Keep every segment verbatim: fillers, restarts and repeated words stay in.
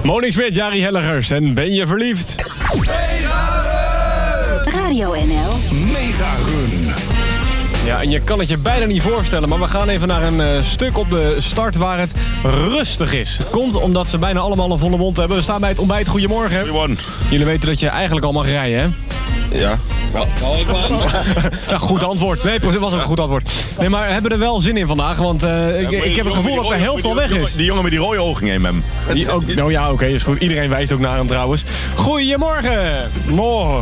Monique Smit, Jari Hellegers en Ben je verliefd? Radio N L. Mega Run. Ja, en je kan het je bijna niet voorstellen, maar we gaan even naar een uh, stuk op de start waar het rustig is. Het komt omdat ze bijna allemaal een volle mond hebben. We staan bij het ontbijt. Goedemorgen. Goedemorgen. Jullie weten dat je eigenlijk al mag rijden, hè? Ja. Wel, ja, goed antwoord. Nee, dat was ook een goed antwoord. Nee, maar we hebben er wel zin in vandaag, want uh, ik, ik heb het gevoel dat de helft al weg is. Die jongen met die rode ogen ging met hem. Die ook, nou ja, oké, okay, is goed. Iedereen wijst ook naar hem trouwens. Goedemorgen. Morgen.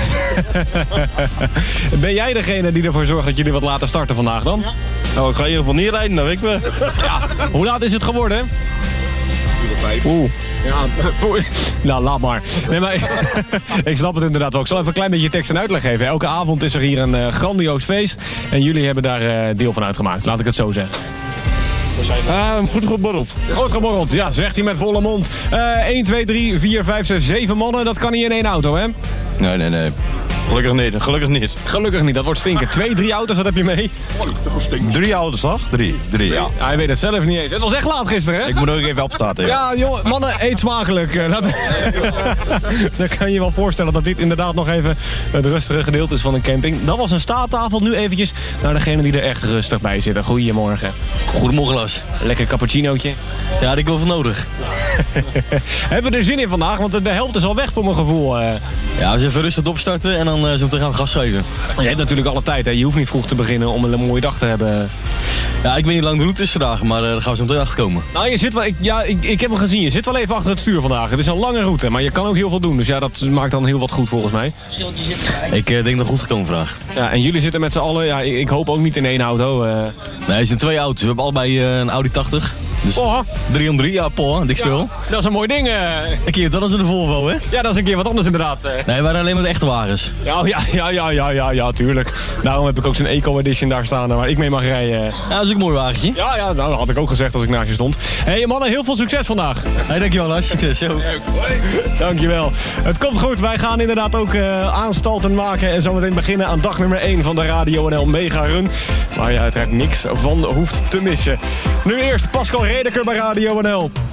Ben jij degene die ervoor zorgt dat jullie wat later starten vandaag dan? Nou, ik ga in ieder geval niet rijden, dat weet ik wel. Ja, hoe laat is het geworden? Oeh. Ja, nou, laat maar. Nee, maar ik snap het inderdaad wel. Ik zal even een klein beetje tekst en uitleg geven. Elke avond is er hier een uh, grandioos feest. En jullie hebben daar uh, deel van uitgemaakt. Laat ik het zo zeggen. Ah, goed geborreld. Goed geborreld, ja, zegt hij met volle mond. Uh, één, twee, drie, vier, vijf, zes, zeven mannen. Dat kan niet in één auto, hè? Nee, nee, nee. Gelukkig niet, gelukkig niet. Gelukkig niet, dat wordt stinken. Twee, drie auto's, wat heb je mee? Drie auto's, toch? Drie, drie, ja. Ja, hij weet het zelf niet eens. Het was echt laat gisteren, hè? Ik moet ook even opstarten, ja. Ja, jongen, mannen, eet smakelijk. Dat... Dan kan je wel voorstellen dat dit inderdaad nog even het rustige gedeelte is van een camping. Dat was een staattafel. Nu eventjes naar degene die er echt rustig bij zitten. Goedemorgen. Goedemorgen, Lars. Lekker cappuccinootje. Ja, die ik wel van nodig. Hebben we er zin in vandaag? Want de helft is al weg voor mijn gevoel. Ja, als je even rustig opstarten en dan uh, zo meteen gaan we gas geven. Je hebt natuurlijk alle tijd, hè? Je hoeft niet vroeg te beginnen om een mooie dag te hebben. Ja, ik weet niet hoe lang de route is vandaag, maar uh, daar gaan we zo meteen achter komen. Nou, je zit wel, ik, ja, ik, ik heb hem gezien. Je zit wel even achter het stuur vandaag. Het is een lange route, maar je kan ook heel veel doen. Dus ja, dat maakt dan heel wat goed volgens mij. Ik uh, denk dat het goed gekomen vandaag. Ja, en jullie zitten met z'n allen, ja, ik, ik hoop ook niet in één auto. Uh... Nee, er zijn twee auto's. We hebben allebei uh, een Audi tachtig. Dus oh. drie om drie, ja, Paul, dik speel. Ja, dat is een mooi ding. Uh... Een keer wat anders in de Volvo, hè? Ja, dat is een keer wat anders inderdaad. Uh... Nee, we waren alleen met echte wagens. Ja, ja, ja, ja, ja, ja, ja, tuurlijk. Daarom heb ik ook zo'n Eco-edition daar staan waar ik mee mag rijden. Ja, dat is ook een mooi wagentje. Ja, ja, nou, dat had ik ook gezegd als ik naast je stond. Hé hey, mannen, heel veel succes vandaag. Hey, dankjewel Lars, succes. Yo. Dankjewel. Het komt goed, wij gaan inderdaad ook uh, aanstalten maken en zometeen beginnen aan dag nummer één van de Radio N L Mega Run. Waar je uiteraard niks van hoeft te missen. Nu eerst Pascal Redeker bij Radio N L.